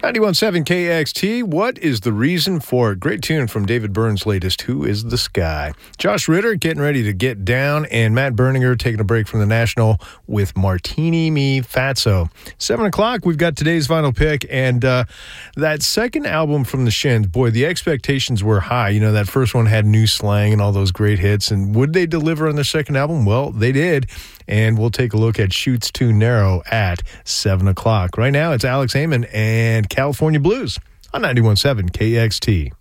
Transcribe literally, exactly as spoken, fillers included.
ninety-one point seven K X T, what is the reason for it? Great tune from David Byrne's latest, Who is the Sky? Josh Ritter getting ready to get down, and Matt Berninger taking a break from the National with Martini Me Fatso. Seven o'clock, we've got today's vinyl pick, and uh, that second album from the Shins, boy, the expectations were high. You know, that first one had new slang and all those great hits, and would they deliver on their second album? Well, they did, and we'll take a look at Shoots Too Narrow at seven o'clock. Right now, it's Alex Heyman and California Blues on ninety-one point seven K X T.